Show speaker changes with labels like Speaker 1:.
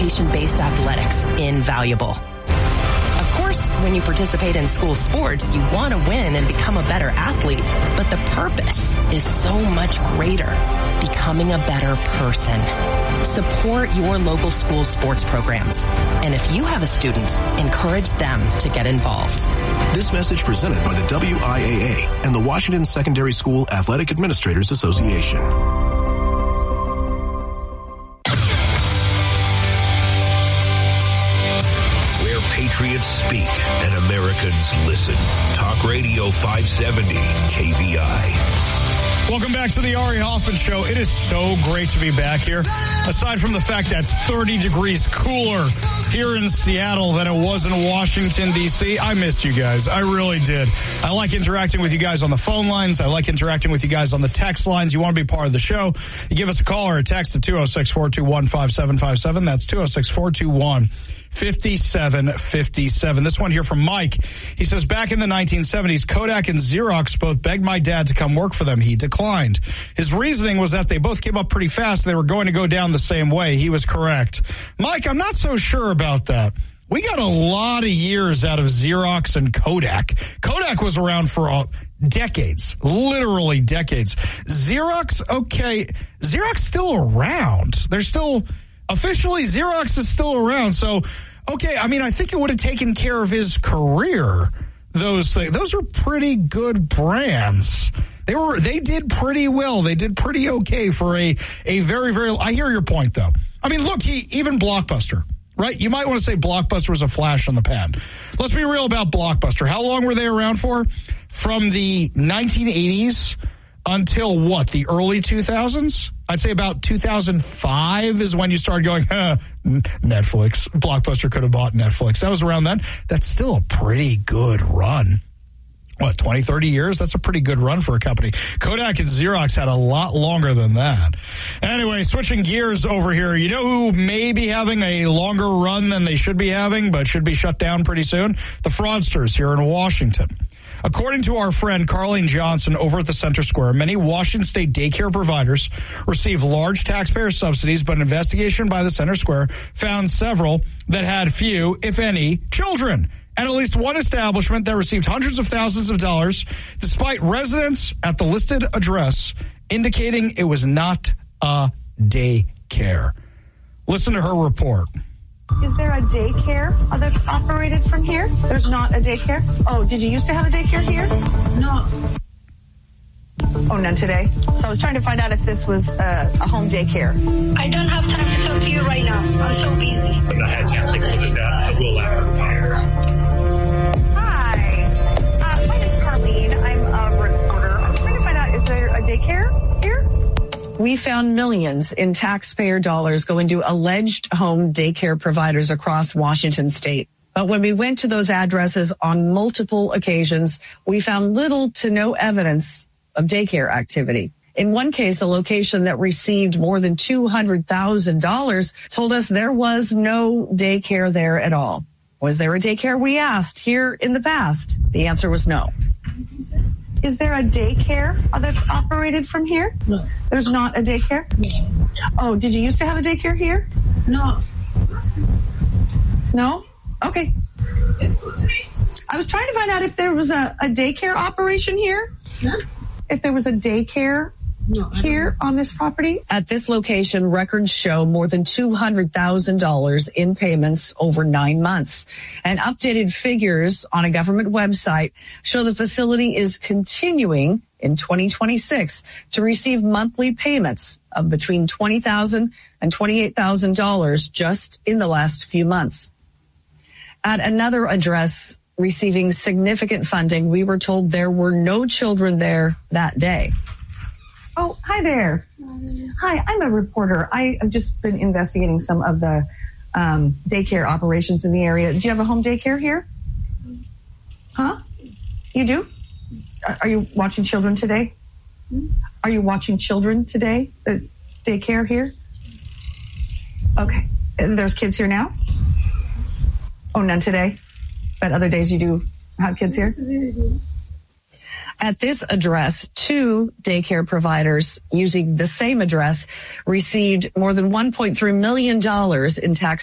Speaker 1: education-based athletics invaluable. Of course, when you participate in school sports, you want to win and become a better athlete, but the purpose is so much greater, becoming a better person. Support your local school sports programs. And if you have a student, encourage them to get involved.
Speaker 2: This message presented by the WIAA and the Washington Secondary School Athletic Administrators Association.
Speaker 3: Patriots speak and Americans listen. Talk Radio 570 KVI.
Speaker 4: Welcome back to the Ari Hoffman Show. It is so great to be back here. Aside from the fact that it's 30 degrees cooler here in Seattle than it was in Washington, D.C., I missed you guys. I really did. I like interacting with you guys on the phone lines. I like interacting with you guys on the text lines. You want to be part of the show, you give us a call or a text at 206-421-5757. That's 206-421-5757. This one here from Mike. He says, back in the 1970s, Kodak and Xerox both begged my dad to come work for them. He declined. His reasoning was that they both came up pretty fast. They were going to go down the same way. He was correct. Mike, I'm not so sure about that. We got a lot of years out of Xerox and Kodak. Kodak was around for decades, literally decades. Xerox, okay, Xerox still around. They're still... Officially, Xerox is still around, so, okay, I mean, I think it would have taken care of his career, those things. Those were pretty good brands. They did pretty well. They did pretty okay for a very, very, I hear your point, though. I mean, look, even Blockbuster, right? You might want to say Blockbuster was a flash on the pan. Let's be real about Blockbuster. How long were they around for? From the 1980s until what, the early 2000s? I'd say about 2005 is when you started going, Netflix. Blockbuster could have bought Netflix. That was around then. That's still a pretty good run. What, 20, 30 years? That's a pretty good run for a company. Kodak and Xerox had a lot longer than that. Anyway, switching gears over here. You know who may be having a longer run than they should be having, but should be shut down pretty soon? The fraudsters here in Washington. According to our friend Carlene Johnson over at the Center Square, many Washington State daycare providers receive large taxpayer subsidies, but an investigation by the Center Square found several that had few, if any, children. And at least one establishment that received hundreds of thousands of dollars, despite residents at the listed address indicating it was not a daycare. Listen to her report.
Speaker 5: Is there a daycare that's operated from here? There's not a daycare? Oh, did you used to have a daycare here? No. Oh, none today? So I was trying to find out if this was a home daycare.
Speaker 6: I don't have time to talk to you right now. I'm so busy.
Speaker 7: I had a chance to take a look at that. I will after.
Speaker 5: Hi. My name's Carlene. I'm a reporter. I'm trying to find out, is there a daycare here? We found millions in taxpayer dollars going to alleged home daycare providers across Washington state. But when we went to those addresses on multiple occasions, we found little to no evidence of daycare activity. In one case, a location that received more than $200,000 told us there was no daycare there at all. Was there a daycare? We asked here in the past. The answer was no. Is there a daycare that's operated from here?
Speaker 6: No.
Speaker 5: There's not a daycare?
Speaker 6: No.
Speaker 5: Oh, did you used to have a daycare here?
Speaker 6: No.
Speaker 5: No? Okay. I was trying to find out if there was a daycare operation here.
Speaker 6: Huh?
Speaker 5: If there was a daycare here on this property. At this location, records show more than $200,000 in payments over 9 months. And updated figures on a government website show the facility is continuing in 2026 to receive monthly payments of between $20,000 and $28,000 just in the last few months. At another address receiving significant funding, we were told there were no children there that day. Oh, hi there. Hi, I'm a reporter. I have just been investigating some of the daycare operations in the area. Do you have a home daycare here? Huh? You do? Are you watching children today? Are you watching children today? The daycare here? Okay. And there's kids here now? Oh, none today? But other days you do have kids here? At this address, 2 daycare providers using the same address received more than $1.3 million in tax